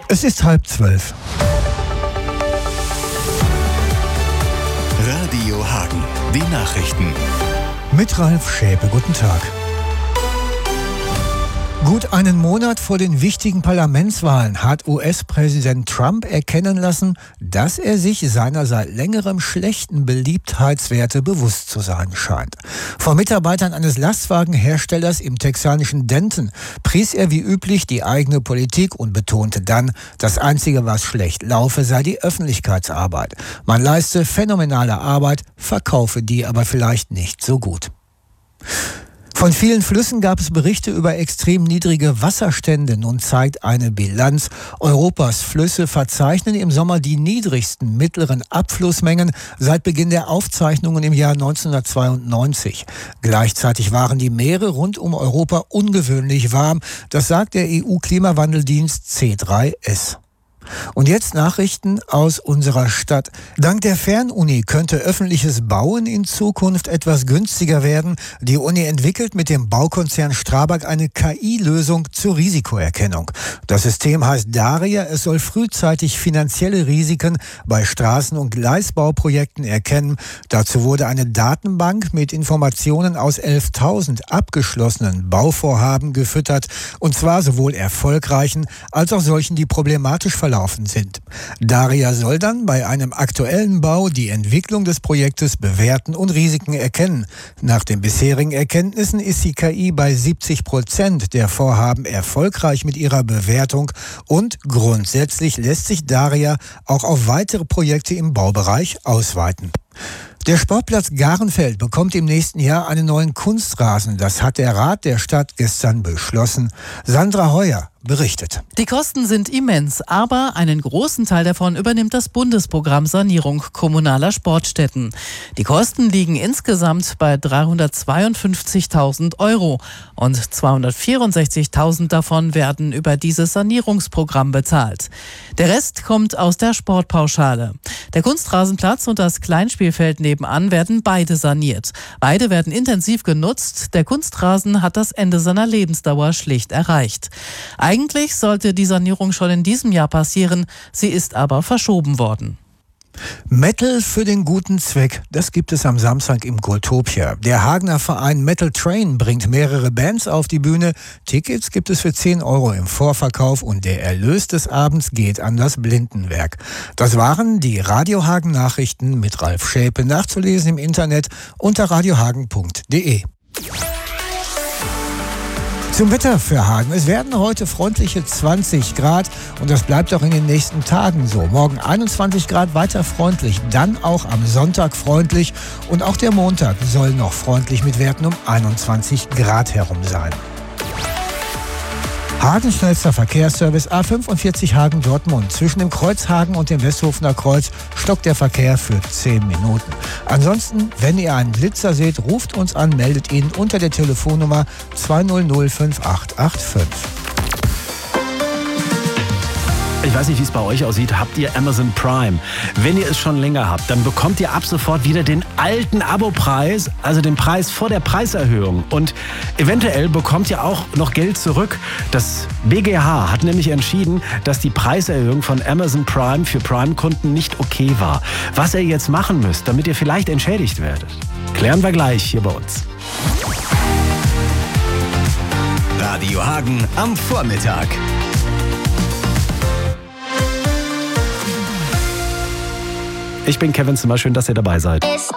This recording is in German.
Es ist 11:30. Radio Hagen, die Nachrichten. Mit Ralf Schäpe, guten Tag. Gut einen Monat vor den wichtigen Parlamentswahlen hat US-Präsident Trump erkennen lassen, dass er sich seiner seit längerem schlechten Beliebtheitswerte bewusst zu sein scheint. Vor Mitarbeitern eines Lastwagenherstellers im texanischen Denton pries er wie üblich die eigene Politik und betonte dann, das Einzige, was schlecht laufe, sei die Öffentlichkeitsarbeit. Man leiste phänomenale Arbeit, verkaufe die aber vielleicht nicht so gut. Von vielen Flüssen gab es Berichte über extrem niedrige Wasserstände. Nun zeigt eine Bilanz, Europas Flüsse verzeichnen im Sommer die niedrigsten mittleren Abflussmengen seit Beginn der Aufzeichnungen im Jahr 1992. Gleichzeitig waren die Meere rund um Europa ungewöhnlich warm. Das sagt der EU-Klimawandeldienst C3S. Und jetzt Nachrichten aus unserer Stadt. Dank der Fernuni könnte öffentliches Bauen in Zukunft etwas günstiger werden. Die Uni entwickelt mit dem Baukonzern Strabag eine KI-Lösung zur Risikoerkennung. Das System heißt Daria. Es soll frühzeitig finanzielle Risiken bei Straßen- und Gleisbauprojekten erkennen. Dazu wurde eine Datenbank mit Informationen aus 11.000 abgeschlossenen Bauvorhaben gefüttert. Und zwar sowohl erfolgreichen als auch solchen, die problematisch verlaufen sind. Daria soll dann bei einem aktuellen Bau die Entwicklung des Projektes bewerten und Risiken erkennen. Nach den bisherigen Erkenntnissen ist die KI bei 70% der Vorhaben erfolgreich mit ihrer Bewertung und grundsätzlich lässt sich Daria auch auf weitere Projekte im Baubereich ausweiten. Der Sportplatz Garenfeld bekommt im nächsten Jahr einen neuen Kunstrasen. Das hat der Rat der Stadt gestern beschlossen. Sandra Heuer berichtet. Die Kosten sind immens, aber einen großen Teil davon übernimmt das Bundesprogramm Sanierung kommunaler Sportstätten. Die Kosten liegen insgesamt bei 352.000 € und 264.000 davon werden über dieses Sanierungsprogramm bezahlt. Der Rest kommt aus der Sportpauschale. Der Kunstrasenplatz und das Kleinspielfeld nebenan werden beide saniert. Beide werden intensiv genutzt. Der Kunstrasen hat das Ende seiner Lebensdauer schlicht erreicht. Eigentlich sollte die Sanierung schon in diesem Jahr passieren, sie ist aber verschoben worden. Metal für den guten Zweck, das gibt es am Samstag im Gultopia. Der Hagener Verein Metal Train bringt mehrere Bands auf die Bühne. Tickets gibt es für 10 € im Vorverkauf und der Erlös des Abends geht an das Blindenwerk. Das waren die Radio Hagen Nachrichten mit Ralf Schäpe, nachzulesen im Internet unter radiohagen.de. Zum Wetter für Hagen. Es werden heute freundliche 20 Grad und das bleibt auch in den nächsten Tagen so. Morgen 21 Grad, weiter freundlich, dann auch am Sonntag freundlich und auch der Montag soll noch freundlich mit Werten um 21 Grad herum sein. Hagen schnellster Verkehrsservice A45 Hagen-Dortmund. Zwischen dem Kreuz Hagen und dem Westhofener Kreuz stockt der Verkehr für 10 Minuten. Ansonsten, wenn ihr einen Blitzer seht, ruft uns an, meldet ihn unter der Telefonnummer 2005885. Ich weiß nicht, wie es bei euch aussieht. Habt ihr Amazon Prime? Wenn ihr es schon länger habt, dann bekommt ihr ab sofort wieder den alten Abo-Preis, also den Preis vor der Preiserhöhung. Und eventuell bekommt ihr auch noch Geld zurück. Das BGH hat nämlich entschieden, dass die Preiserhöhung von Amazon Prime für Prime-Kunden nicht okay war. Was ihr jetzt machen müsst, damit ihr vielleicht entschädigt werdet, klären wir gleich hier bei uns. Radio Hagen am Vormittag. Ich bin Kevin Zimmer, schön, dass ihr dabei seid.